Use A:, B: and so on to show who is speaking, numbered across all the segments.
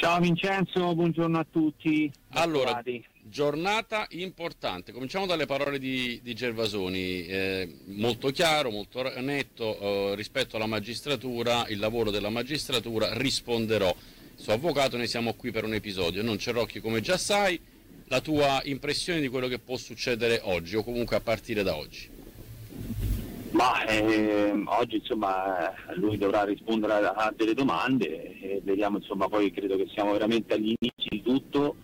A: Ciao Vincenzo, buongiorno a tutti.
B: Allora, giornata importante. Cominciamo dalle parole di Gervasoni, molto chiaro, molto netto rispetto alla magistratura, il lavoro della magistratura, risponderò. Sono avvocato, noi siamo qui per un episodio, non c'è Rocchi come già sai, la tua impressione di quello che può succedere oggi o comunque a partire da oggi?
A: Oggi insomma lui dovrà rispondere a delle domande e vediamo, insomma, poi credo che siamo veramente agli inizi di tutto.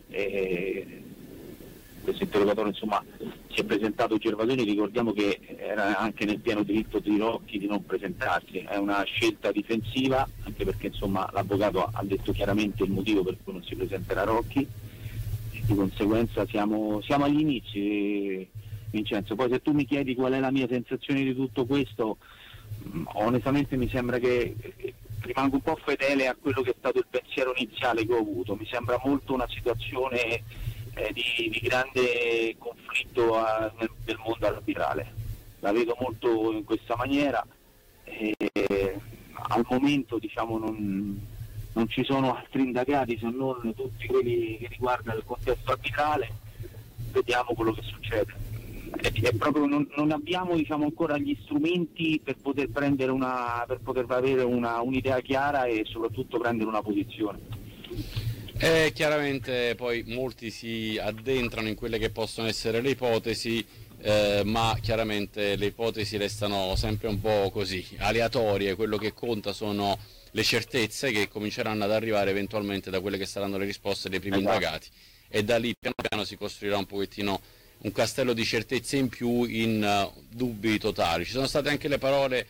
A: Questo interrogatorio insomma si è presentato Gervasoni, ricordiamo che era anche nel pieno diritto di Rocchi di non presentarsi, è una scelta difensiva, anche perché insomma l'avvocato ha detto chiaramente il motivo per cui non si presenterà Rocchi e di conseguenza siamo agli inizi. Vincenzo, poi se tu mi chiedi qual è la mia sensazione di tutto questo, onestamente mi sembra che rimango un po' fedele a quello che è stato il pensiero iniziale che ho avuto. Mi sembra molto una situazione di grande conflitto nel mondo arbitrale. La vedo molto in questa maniera. Al momento diciamo non ci sono altri indagati se non tutti quelli che riguardano il contesto arbitrale. Vediamo quello che succede. È proprio non abbiamo diciamo ancora gli strumenti per poter prendere avere un'idea chiara e soprattutto prendere una posizione.
B: Chiaramente poi molti si addentrano in quelle che possono essere le ipotesi, ma chiaramente le ipotesi restano sempre un po' così, aleatorie. Quello che conta sono le certezze che cominceranno ad arrivare eventualmente da quelle che saranno le risposte dei primi indagati, e da lì piano piano si costruirà un pochettino un castello di certezze in più in dubbi totali. Ci sono state anche le parole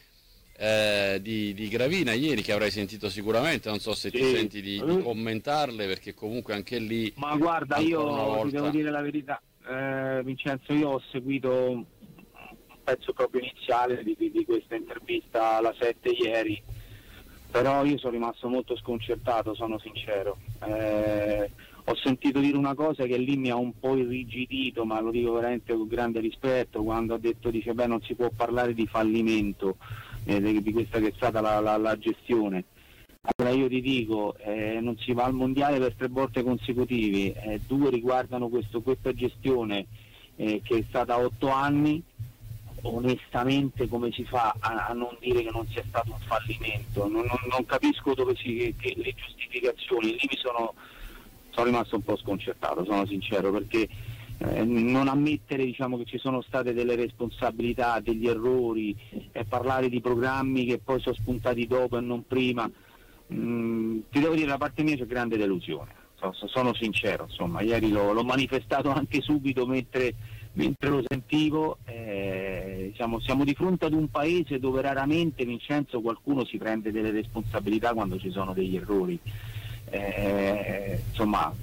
B: di Gravina ieri, che avrai sentito sicuramente, non so se ti senti di commentarle, perché comunque anche lì...
A: Ma guarda, io ti devo dire la verità, Vincenzo, io ho seguito un pezzo proprio iniziale di questa intervista alla 7 ieri, però io sono rimasto molto sconcertato, sono sincero. Ho sentito dire una cosa che lì mi ha un po' irrigidito, ma lo dico veramente con grande rispetto, quando ha detto, dice, non si può parlare di fallimento di questa che è stata la gestione. Allora io ti dico, non si va al mondiale per 3 volte consecutivi, 2 riguardano questa gestione che è stata 8 anni. Onestamente come si fa a non dire che non sia stato un fallimento? Non capisco che le giustificazioni, lì sono rimasto un po' sconcertato, sono sincero, perché non ammettere diciamo che ci sono state delle responsabilità, degli errori, e parlare di programmi che poi sono spuntati dopo e non prima, ti devo dire, da parte mia c'è grande delusione, sono sincero, insomma, ieri l'ho manifestato anche subito mentre lo sentivo. Siamo di fronte ad un paese dove raramente, Vincenzo, qualcuno si prende delle responsabilità quando ci sono degli errori. Insomma,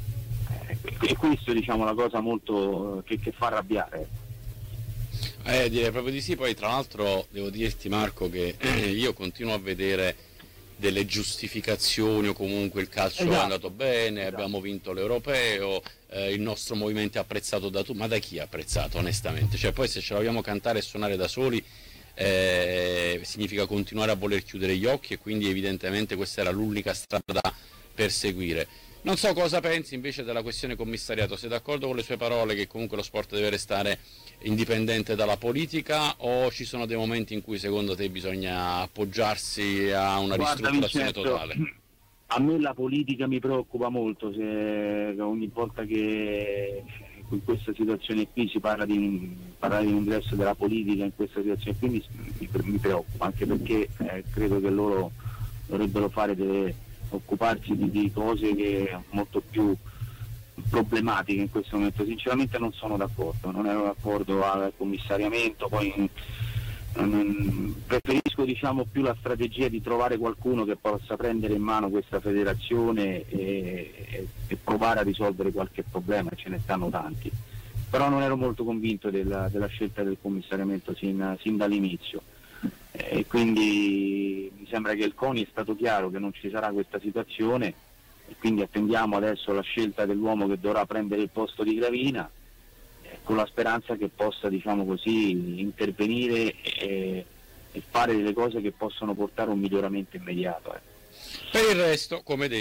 A: è questo diciamo la cosa molto che fa arrabbiare.
B: Direi proprio di sì. Poi tra l'altro devo dirti, Marco, che io continuo a vedere delle giustificazioni, o comunque il calcio è andato bene, abbiamo vinto l'europeo, il nostro movimento è apprezzato da tutti. Ma da chi è apprezzato, onestamente? Cioè, poi se ce la vogliamo cantare e suonare da soli, significa continuare a voler chiudere gli occhi, e quindi evidentemente questa era l'unica strada da perseguire. Non so cosa pensi invece della questione commissariato, sei d'accordo con le sue parole che comunque lo sport deve restare indipendente dalla politica, o ci sono dei momenti in cui secondo te bisogna appoggiarsi a una ristrutturazione totale?
A: A me la politica mi preoccupa molto, se ogni volta che in questa situazione qui si parla di ingresso della politica in questa situazione qui mi preoccupa, anche perché credo che loro dovrebbero occuparsi di cose che molto più problematiche in questo momento. Sinceramente non sono d'accordo, non ero d'accordo al commissariamento, poi preferisco diciamo più la strategia di trovare qualcuno che possa prendere in mano questa federazione e provare a risolvere qualche problema, ce ne stanno tanti, però non ero molto convinto della scelta del commissariamento sin dall'inizio. E quindi mi sembra che il CONI è stato chiaro che non ci sarà questa situazione, e quindi attendiamo adesso la scelta dell'uomo che dovrà prendere il posto di Gravina, con la speranza che possa, diciamo così, intervenire e fare delle cose che possono portare un miglioramento immediato.
B: Per il resto, come detto,